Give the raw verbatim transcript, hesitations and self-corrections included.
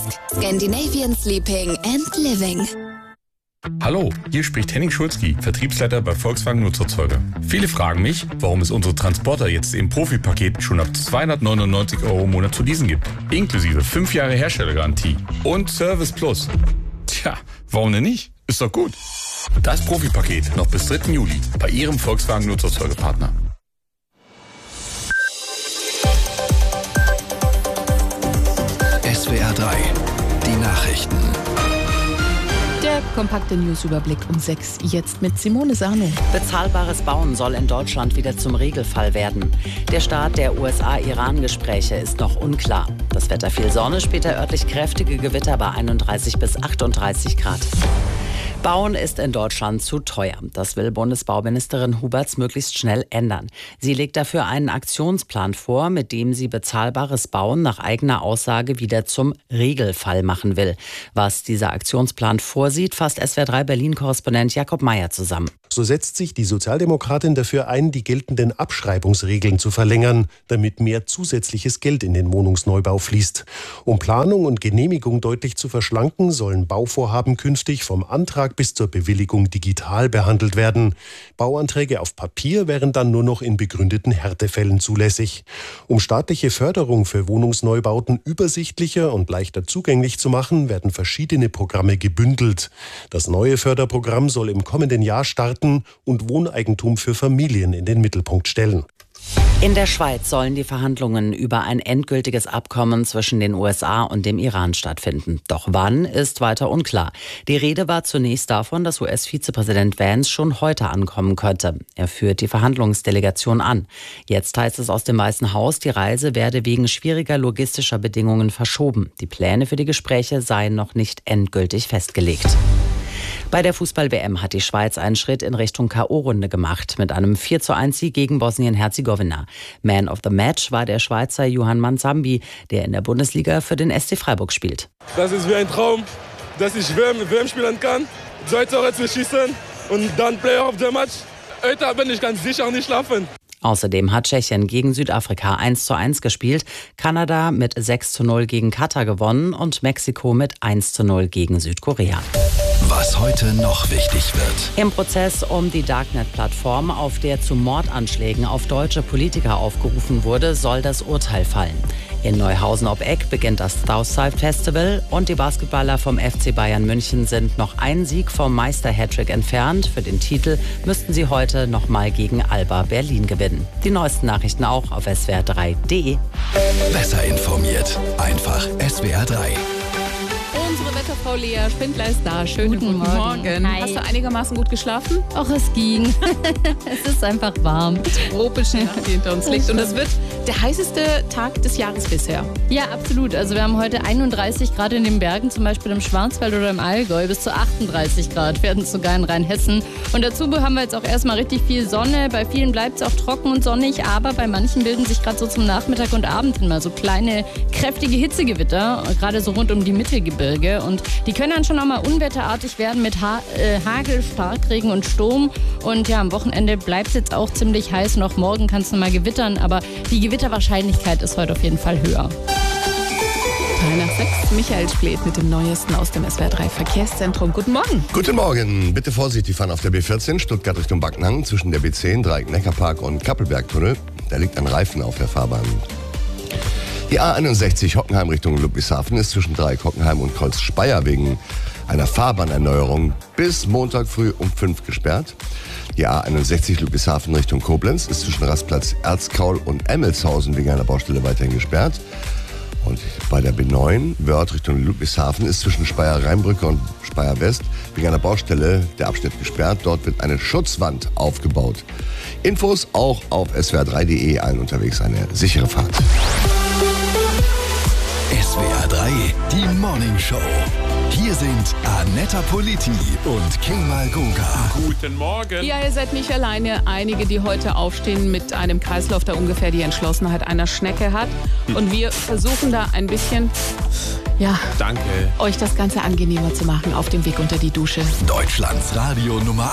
Scandinavian Sleeping and Living. Hallo, hier spricht Henning Schulzki, Vertriebsleiter bei Volkswagen Nutzerzeuger. Viele fragen mich, warum es unsere Transporter jetzt im Profi-Paket schon ab zweihundertneunundneunzig Euro im Monat zu leasen gibt. Inklusive fünf Jahre Herstellergarantie und Service Plus. Tja, warum denn nicht? Ist doch gut. Das Profi-Paket noch bis dritten Juli bei Ihrem Volkswagen Nutzerzeugerpartner. S W R drei, die Nachrichten. Der kompakte Newsüberblick um sechs, jetzt mit Simone Sarno. Bezahlbares Bauen soll in Deutschland wieder zum Regelfall werden. Der Start der U S A-Iran-Gespräche ist noch unklar. Das Wetter viel Sonne, später örtlich kräftige Gewitter bei einunddreißig bis achtunddreißig Grad. Bauen ist in Deutschland zu teuer. Das will Bundesbauministerin Huberts möglichst schnell ändern. Sie legt dafür einen Aktionsplan vor, mit dem sie bezahlbares Bauen nach eigener Aussage wieder zum Regelfall machen will. Was dieser Aktionsplan vorsieht, fasst S W R drei Berlin-Korrespondent Jakob Meyer zusammen. So setzt sich die Sozialdemokratin dafür ein, die geltenden Abschreibungsregeln zu verlängern, damit mehr zusätzliches Geld in den Wohnungsneubau fließt. Um Planung und Genehmigung deutlich zu verschlanken, sollen Bauvorhaben künftig vom Antrag bis zur Bewilligung digital behandelt werden. Bauanträge auf Papier wären dann nur noch in begründeten Härtefällen zulässig. Um staatliche Förderung für Wohnungsneubauten übersichtlicher und leichter zugänglich zu machen, werden verschiedene Programme gebündelt. Das neue Förderprogramm soll im kommenden Jahr starten und Wohneigentum für Familien in den Mittelpunkt stellen. In der Schweiz sollen die Verhandlungen über ein endgültiges Abkommen zwischen den U S A und dem Iran stattfinden. Doch wann, ist weiter unklar. Die Rede war zunächst davon, dass U S-Vizepräsident Vance schon heute ankommen könnte. Er führt die Verhandlungsdelegation an. Jetzt heißt es aus dem Weißen Haus, die Reise werde wegen schwieriger logistischer Bedingungen verschoben. Die Pläne für die Gespräche seien noch nicht endgültig festgelegt. Bei der Fußball-W M hat die Schweiz einen Schritt in Richtung K O-Runde gemacht mit einem vier zu eins Sieg gegen Bosnien-Herzegowina. Man of the Match war der Schweizer Johann Manzambi, der in der Bundesliga für den S C Freiburg spielt. Das ist wie ein Traum, dass ich W M, W M spielen kann, zwei Tore zu schießen und dann Player of the Match. Heute bin ich ganz sicher nicht schlafen. Außerdem hat Tschechien gegen Südafrika eins zu eins gespielt, Kanada mit sechs zu null gegen Katar gewonnen und Mexiko mit eins zu null gegen Südkorea. Was heute noch wichtig wird. Im Prozess um die Darknet-Plattform, auf der zu Mordanschlägen auf deutsche Politiker aufgerufen wurde, soll das Urteil fallen. In Neuhausen ob Eck beginnt das Southside Festival und die Basketballer vom F C Bayern München sind noch einen Sieg vom Meister-Hattrick entfernt. Für den Titel müssten sie heute noch mal gegen Alba Berlin gewinnen. Die neuesten Nachrichten auch auf S W R drei punkt de. Besser informiert, einfach S W R drei. Unsere Wetterfrau Lea Spindler ist da. Schönen guten, guten Morgen. Morgen. Hi. Hast du einigermaßen gut geschlafen? Ach, es ging. Es ist einfach warm. Tropische Nacht, die hinter uns liegt. Und es wird der heißeste Tag des Jahres bisher. Ja, absolut. Also wir haben heute einunddreißig Grad in den Bergen, zum Beispiel im Schwarzwald oder im Allgäu. Bis zu achtunddreißig Grad werden es sogar in Rheinhessen. Und dazu haben wir jetzt auch erstmal richtig viel Sonne. Bei vielen bleibt es auch trocken und sonnig. Aber bei manchen bilden sich gerade so zum Nachmittag und Abend hin mal so kleine, kräftige Hitzegewitter. Gerade so rund um die Mittelgebirge. Und die können dann schon auch mal unwetterartig werden mit ha- äh, Hagel, Starkregen und Sturm. Und ja, am Wochenende bleibt es jetzt auch ziemlich heiß. Und auch morgen kann es noch mal gewittern. Aber die Gewitterwahrscheinlichkeit ist heute auf jeden Fall höher. drei nach sechs. Michael Splet mit dem Neuesten aus dem S W R drei Verkehrszentrum. Guten Morgen. Guten Morgen. Bitte vorsichtig fahren auf der B vierzehn, Stuttgart Richtung Backnang, zwischen der B zehn, Dreieck Neckarpark und Kappelbergtunnel. Da liegt ein Reifen auf der Fahrbahn. Die A einundsechzig Hockenheim Richtung Ludwigshafen ist zwischen Dreieck Hockenheim und Kreuz Speyer wegen einer Fahrbahnerneuerung bis Montag früh um fünf gesperrt. Die A einundsechzig Ludwigshafen Richtung Koblenz ist zwischen Rastplatz Erzkaul und Emmelshausen wegen einer Baustelle weiterhin gesperrt. Und bei der B neun Wörth Richtung Ludwigshafen ist zwischen Speyer-Rheinbrücke und Speyer-West wegen einer Baustelle der Abschnitt gesperrt. Dort wird eine Schutzwand aufgebaut. Infos auch auf S W R drei punkt de. Allen unterwegs eine sichere Fahrt. S W R drei, die Morning Show. Hier sind Annetta Politi und Kemal Goga. Guten Morgen. Ja, ihr seid nicht alleine. Einige, die heute aufstehen mit einem Kreislauf, der ungefähr die Entschlossenheit einer Schnecke hat. Und wir versuchen da ein bisschen, ja, Danke. euch das Ganze angenehmer zu machen auf dem Weg unter die Dusche. Deutschlands Radio Nummer